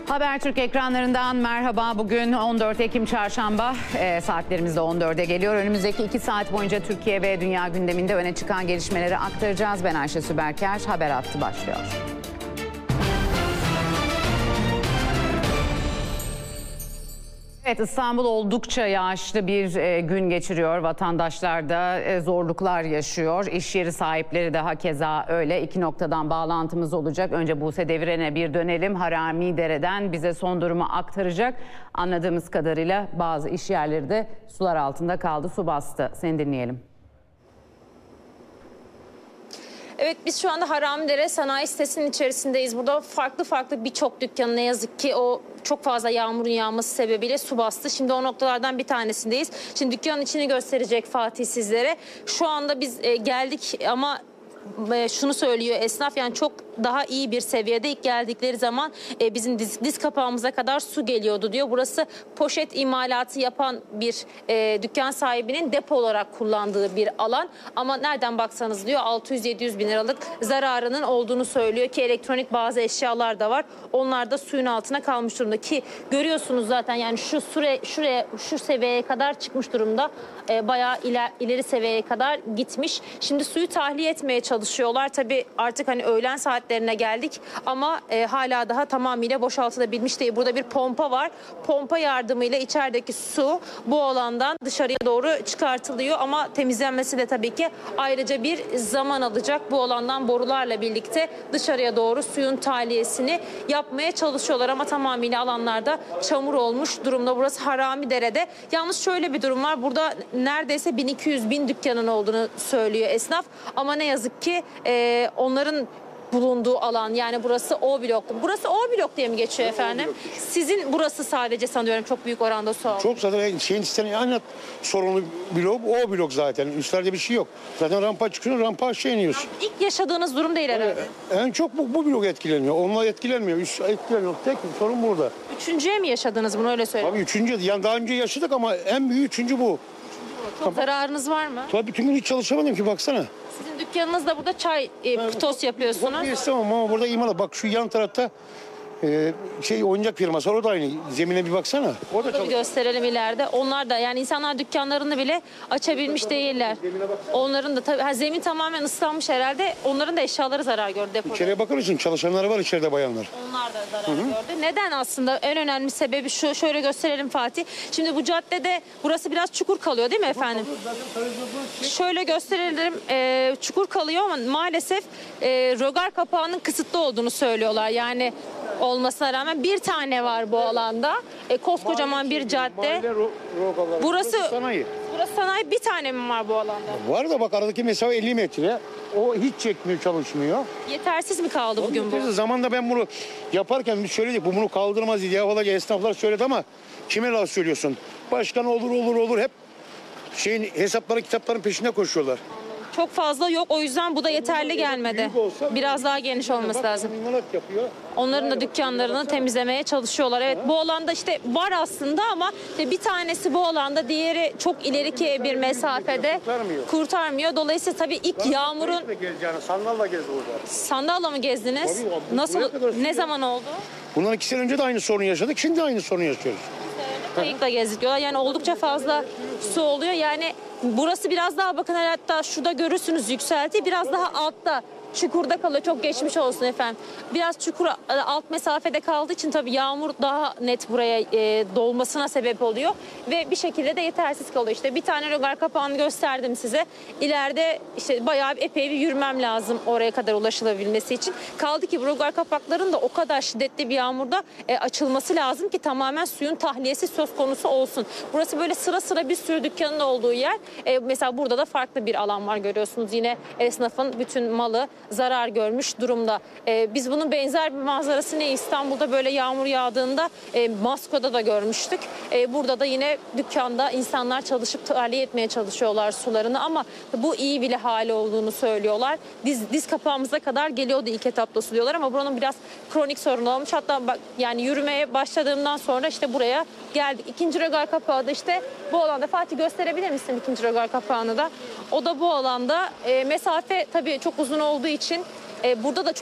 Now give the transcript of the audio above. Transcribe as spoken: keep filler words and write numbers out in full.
Habertürk ekranlarından merhaba. Bugün on dört Ekim Çarşamba, e, saatlerimizde on dörde geliyor. Önümüzdeki iki saat boyunca Türkiye ve dünya gündeminde öne çıkan gelişmeleri aktaracağız. Ben Ayşe Süberker, Haber Hattı başlıyor. Evet, İstanbul oldukça yağışlı bir e, gün geçiriyor. Vatandaşlar da e, zorluklar yaşıyor. İş yeri sahipleri de hakeza öyle. İki noktadan bağlantımız olacak. Önce Buse Deviren'e bir dönelim. Haramidere'den bize son durumu aktaracak. Anladığımız kadarıyla bazı iş yerleri de sular altında kaldı. Su bastı. Seni dinleyelim. Evet, biz şu anda Haramidere sanayi sitesinin içerisindeyiz. Burada farklı farklı birçok dükkan ne yazık ki o çok fazla yağmurun yağması sebebiyle su bastı. Şimdi o noktalardan bir tanesindeyiz. Şimdi dükkanın içini gösterecek Fatih sizlere. Şu anda biz e, geldik ama e, şunu söylüyor esnaf, yani çok daha iyi bir seviyede ilk geldikleri zaman e, bizim diz, diz kapağımıza kadar su geliyordu diyor. Burası poşet imalatı yapan bir e, dükkan sahibinin depo olarak kullandığı bir alan. Ama nereden baksanız diyor altı yüz yedi yüz bin liralık zararının olduğunu söylüyor ki elektronik bazı eşyalar da var. Onlar da suyun altına kalmış durumda ki görüyorsunuz zaten, yani şu süre şuraya şu seviyeye kadar çıkmış durumda. E, bayağı iler, ileri seviyeye kadar gitmiş. Şimdi suyu tahliye etmeye çalışıyorlar. Tabii artık hani öğlen saatlerine geldik ama e, hala daha tamamıyla boşaltılabilmiş değil. Burada bir pompa var. Pompa yardımıyla içerideki su bu alandan dışarıya doğru çıkartılıyor ama temizlenmesi de tabii ki ayrıca bir zaman alacak. Bu alandan borularla birlikte dışarıya doğru suyun tahliyesini yapmaya çalışıyorlar ama tamamıyla alanlarda çamur olmuş durumda. Burası Haramidere'de. Yalnız şöyle bir durum var. Burada neredeyse bin iki yüz bin dükkanın olduğunu söylüyor esnaf ama ne yazık ki e, onların bulunduğu alan, yani burası O blok. Burası O blok diye mi geçiyor efendim? Sizin burası sadece sanıyorum çok büyük oranda su aldı. Çok zaten şeyin istenen aynı sorunlu blok, O blok zaten. Üstlerde bir şey yok. Zaten rampa çıkıyor, rampa aşağı iniyorsun. İlk yaşadığınız durum değil herhalde. En çok bu, bu blok etkileniyor. Onlar etkilenmiyor. Üst etkileniyor. Tek sorun burada. Üçüncüye mi yaşadınız bunu, öyle söyleyeyim? Tabii üçüncü. Yani daha önce yaşadık ama en büyük üçüncü bu. Çok zararınız var mı? Tabii bütün gün hiç çalışamadım ki, baksana. Sizin dükkanınızda burada çay e, tost yapıyorsunuz. Bir istemem ama burada imalat. Bak şu yan tarafta e, şey oyuncak firması var, o da aynı. Zemine bir baksana. Orada Burada bir gösterelim ileride. Onlar da, yani insanlar dükkanlarını bile açabilmiş değiller. Onların da tabii ha, zemin tamamen ıslanmış herhalde. Onların da eşyaları zarar gördü depoda. İçeriye bakar mısın? Çalışanlar var içeride, bayanlar. Onlar da zarar gördü. Neden aslında? En önemli sebebi şu, şöyle gösterelim Fatih. Şimdi bu caddede burası biraz çukur kalıyor değil mi efendim? Şöyle gösterelim. E, çukur kalıyor ama maalesef e, rögar kapağının kısıtlı olduğunu söylüyorlar. Yani olmasına rağmen bir tane var bu alanda. E, koskocaman bir cadde. Burası sanayi. Burası sanayi, bir tane mi var bu alanda? Var da bak aradaki mesafe elli metre. O hiç çekmiyor, çalışmıyor. Yetersiz mi kaldı bugün bu? Zamanında ben bunu yaparken biz söyledik, bu bunu kaldırmaz diye havalıca esnaflar söyledi ama kime laf söylüyorsun? Başkan olur olur olur hep şeyin hesapları kitapların peşinde koşuyorlar. Çok fazla yok, o yüzden bu da yeterli gelmedi. Biraz daha geniş olması lazım. Onların da dükkanlarını temizlemeye çalışıyorlar. Evet, bu alanda işte var aslında ama işte bir tanesi bu alanda, diğeri çok ileriki bir mesafede kurtarmıyor. Dolayısıyla tabii ilk yağmurun... Sandalla gezdi orada. Sandalla mı gezdiniz? Nasıl, ne zaman oldu? Bundan iki sene önce de aynı sorunu yaşadık, şimdi aynı sorunu yaşıyoruz. Kayıkla gezdik diyorlar. Yani oldukça fazla su oluyor. Yani burası biraz daha, bakın hatta şurada görürsünüz yükselti, biraz daha altta çukurda kalıyor. Çok geçmiş olsun efendim. Biraz çukur alt mesafede kaldığı için tabii yağmur daha net buraya e, dolmasına sebep oluyor. Ve bir şekilde de yetersiz kalıyor. İşte bir tane rögar kapağını gösterdim size. İleride işte bayağı epey bir yürümem lazım oraya kadar ulaşılabilmesi için. Kaldı ki bu rögar kapakların da o kadar şiddetli bir yağmurda e, açılması lazım ki tamamen suyun tahliyesi söz konusu olsun. Burası böyle sıra sıra bir sürü dükkanın olduğu yer. E, mesela burada da farklı bir alan var, görüyorsunuz. Yine esnafın bütün malı zarar görmüş durumda. Ee, biz bunun benzer bir manzarasını İstanbul'da böyle yağmur yağdığında e, Masko'da da görmüştük. E, burada da yine dükkanda insanlar çalışıp tahliye etmeye çalışıyorlar sularını ama bu iyi bile hali olduğunu söylüyorlar. Diz, diz kapağımıza kadar geliyordu ilk etapta su diyorlar ama buranın biraz kronik sorunu olmuş. Hatta bak, yani yürümeye başladığımdan sonra işte buraya geldik. İkinci rögar kapağı da işte bu alanda. Fatih, gösterebilir misin ikinci rögar kapağını da? O da bu alanda. E, mesafe tabii çok uzun olduğu için e, burada da çok